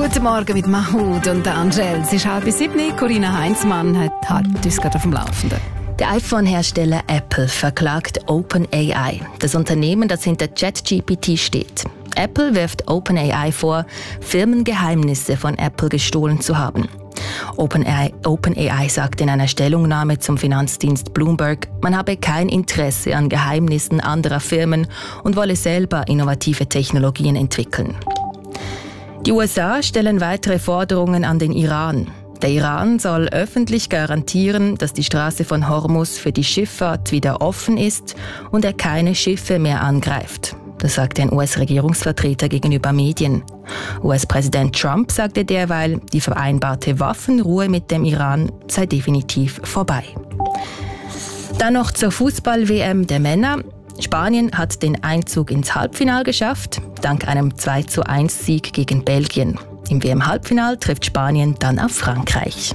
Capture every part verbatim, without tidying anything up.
Guten Morgen mit Mahmoud und Angel. Es ist halb sieben. Corinna Heinzmann hat, hat uns gerade auf dem Laufenden. Der iPhone-Hersteller Apple verklagt OpenAI, das Unternehmen, das hinter ChatGPT steht. Apple wirft OpenAI vor, Firmengeheimnisse von Apple gestohlen zu haben. OpenAI, OpenAI sagt in einer Stellungnahme zum Finanzdienst Bloomberg, man habe kein Interesse an Geheimnissen anderer Firmen und wolle selber innovative Technologien entwickeln. Die U S A stellen weitere Forderungen an den Iran. Der Iran soll öffentlich garantieren, dass die Straße von Hormuz für die Schifffahrt wieder offen ist und er keine Schiffe mehr angreift. Das sagte ein U S-Regierungsvertreter gegenüber Medien. U S-Präsident Trump sagte derweil, die vereinbarte Waffenruhe mit dem Iran sei definitiv vorbei. Dann noch zur Fußball-W M der Männer. Spanien hat den Einzug ins Halbfinale geschafft, dank einem zwei zu eins Sieg gegen Belgien. Im W M-Halbfinale trifft Spanien dann auf Frankreich.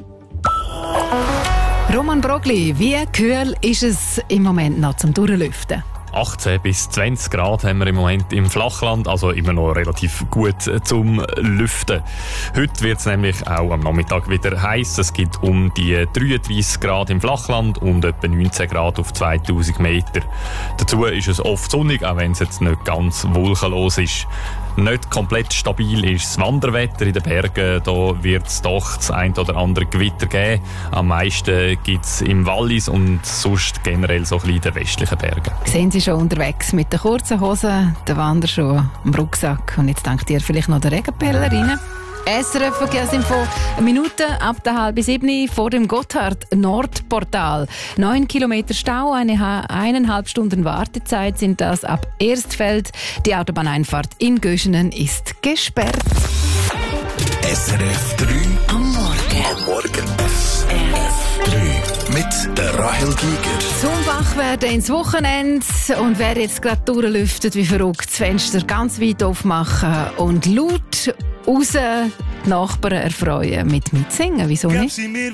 Roman Brogli, wie kühl ist es im Moment noch zum Durchlüften? achtzehn bis zwanzig Grad haben wir im Moment im Flachland, also immer noch relativ gut zum Lüften. Heute wird es nämlich auch am Nachmittag wieder heiß. Es gibt um die dreiunddreissig Grad im Flachland und etwa neunzehn Grad auf zweitausend Meter. Dazu ist es oft sonnig, auch wenn es jetzt nicht ganz wolkenlos ist. Nicht komplett stabil ist das Wanderwetter in den Bergen. Da wird es doch das ein oder andere Gewitter geben. Am meisten gibt es im Wallis und sonst generell so ein bisschen in den westlichen Bergen. Sehen Sie schon unterwegs mit den kurzen Hosen, den Wanderschuhen, dem Rucksack und jetzt denkt ihr vielleicht noch den Regenpeller rein? S R F Verkehrsinfo, eine Minute ab der halben sieben vor dem Gotthard-Nordportal. Neun Kilometer Stau, eine eineinhalb Stunden Wartezeit sind das ab Erstfeld. Die Autobahneinfahrt in Göschenen ist gesperrt. S R F drei am Morgen. Am Morgen. S R F drei mit der Rahel Giger. Zum Wachwerden ins Wochenende und wer jetzt gerade durchlüftet wie verrückt, das Fenster ganz weit aufmachen und laut raus die Nachbarn erfreuen mit Mitsingen. Wieso nicht?